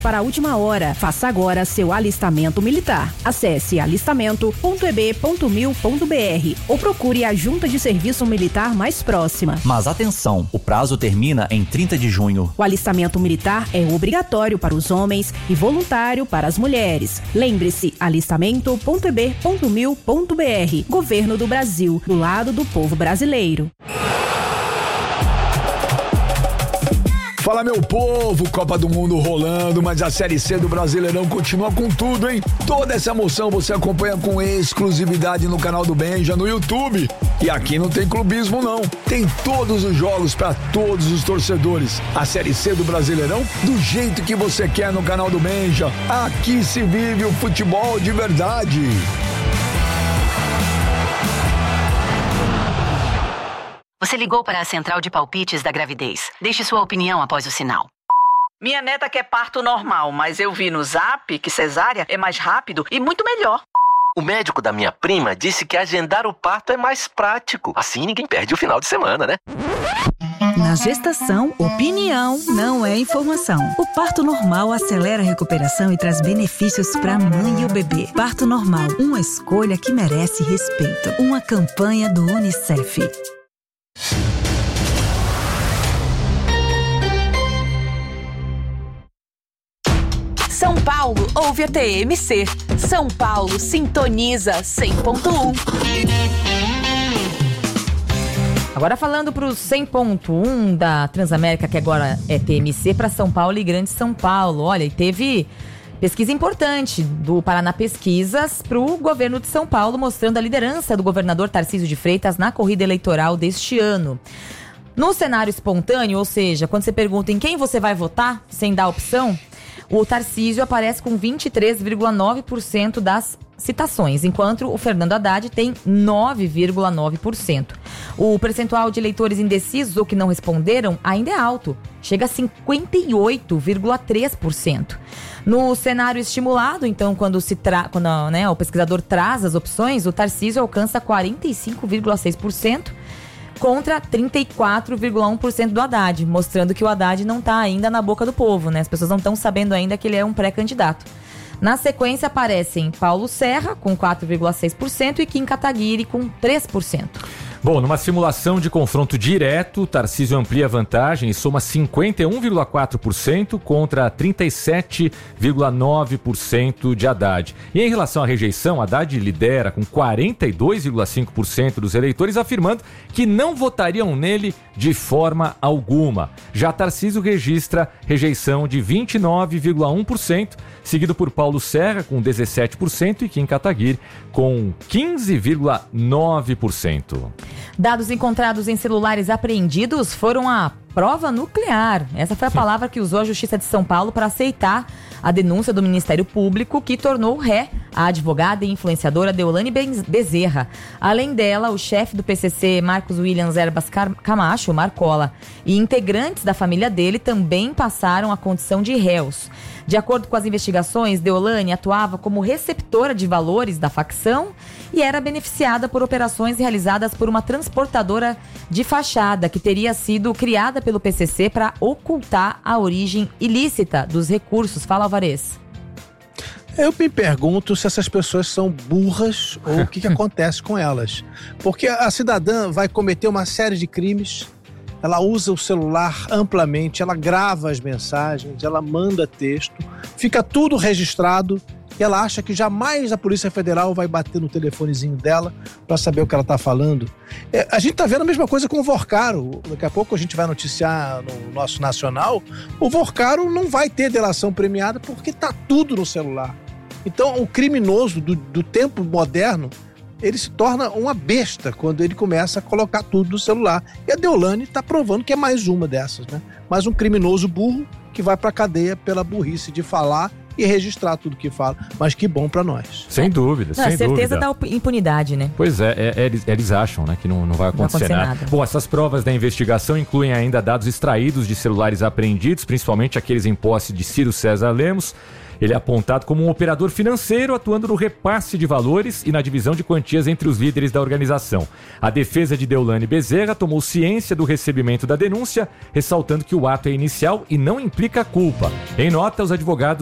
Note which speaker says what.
Speaker 1: Para a última hora, faça agora seu alistamento militar. Acesse alistamento.eb.mil.br ou procure a Junta de Serviço Militar mais próxima.
Speaker 2: Mas atenção, o prazo termina em 30 de junho.
Speaker 1: O alistamento militar é obrigatório para os homens e voluntário para as mulheres. Lembre-se, alistamento.eb.mil.br. Governo do Brasil, do lado do povo brasileiro.
Speaker 3: Fala, meu povo, Copa do Mundo rolando, mas a Série C do Brasileirão continua com tudo, hein? Toda essa emoção você acompanha com exclusividade no canal do Benja, no YouTube. E aqui não tem clubismo, não. Tem todos os jogos para todos os torcedores. A Série C do Brasileirão, do jeito que você quer no canal do Benja. Aqui se vive o futebol de verdade.
Speaker 4: Você ligou para a central de palpites da gravidez. Deixe sua opinião após o sinal.
Speaker 5: Minha neta quer parto normal, mas eu vi no Zap que cesárea é mais rápido e muito melhor.
Speaker 6: O médico da minha prima disse que agendar o parto é mais prático. Assim ninguém perde o final de semana, né?
Speaker 7: Na gestação, opinião não é informação. O parto normal acelera a recuperação e traz benefícios para a mãe e o bebê. Parto normal, uma escolha que merece respeito. Uma campanha do UNICEF.
Speaker 8: São Paulo ouve a TMC. São Paulo sintoniza 100.1.
Speaker 9: Agora falando para o 100.1 da Transamérica, que agora é TMC, para São Paulo e Grande São Paulo. Olha, e teve pesquisa importante do Paraná Pesquisas para o governo de São Paulo, mostrando a liderança do governador Tarcísio de Freitas na corrida eleitoral deste ano. No cenário espontâneo, ou seja, quando você pergunta em quem você vai votar, sem dar opção, o Tarcísio aparece com 23,9% das citações, enquanto o Fernando Haddad tem 9,9%. O percentual de eleitores indecisos ou que não responderam ainda é alto, chega a 58,3%. No cenário estimulado, então, quando o pesquisador traz as opções, o Tarcísio alcança 45,6%, contra 34,1% do Haddad, mostrando que o Haddad não está ainda na boca do povo, né? As pessoas não estão sabendo ainda que ele é um pré-candidato. Na sequência aparecem Paulo Serra, com 4,6%, e Kim Kataguiri, com 3%.
Speaker 10: Bom, numa simulação de confronto direto, Tarcísio amplia a vantagem e soma 51,4% contra 37,9% de Haddad. E em relação à rejeição, Haddad lidera com 42,5% dos eleitores, afirmando que não votariam nele de forma alguma. Já Tarcísio registra rejeição de 29,1%, seguido por Paulo Serra com 17% e Kim Kataguiri com 15,9%.
Speaker 9: Dados encontrados em celulares apreendidos foram a prova nuclear. Essa foi a palavra que usou a Justiça de São Paulo para aceitar a denúncia do Ministério Público, que tornou ré a advogada e influenciadora Deolane Bezerra. Além dela, o chefe do PCC, Marcos Williams Erbas Camacho, Marcola, e integrantes da família dele também passaram a condição de réus. De acordo com as investigações, Deolane atuava como receptora de valores da facção e era beneficiada por operações realizadas por uma transportadora de fachada que teria sido criada pelo PCC para ocultar a origem ilícita dos recursos. Fala, Alvarez.
Speaker 11: Eu me pergunto se essas pessoas são burras ou o que acontece com elas. Porque a cidadã vai cometer uma série de crimes, ela usa o celular amplamente, ela grava as mensagens, ela manda texto, fica tudo registrado e ela acha que jamais a Polícia Federal vai bater no telefonezinho dela para saber o que ela está falando. A gente está vendo a mesma coisa com o Vorcaro. Daqui a pouco a gente vai noticiar no nosso nacional. O Vorcaro não vai ter delação premiada porque está tudo no celular. Então o criminoso do tempo moderno, ele se torna uma besta quando ele começa a colocar tudo no celular. E a Deolane está provando que é mais uma dessas, né? Mais um criminoso burro que vai para a cadeia pela burrice de falar e registrar tudo que fala. Mas que bom para nós.
Speaker 10: Sem dúvida, sem dúvida.
Speaker 9: A certeza da impunidade, né?
Speaker 10: Pois eles acham, né, que não vai acontecer nada. Bom, essas provas da investigação incluem ainda dados extraídos de celulares apreendidos, principalmente aqueles em posse de Ciro César Lemos. Ele é apontado como um operador financeiro, atuando no repasse de valores e na divisão de quantias entre os líderes da organização. A defesa de Deolane Bezerra tomou ciência do recebimento da denúncia, ressaltando que o ato é inicial e não implica culpa. Em nota, os advogados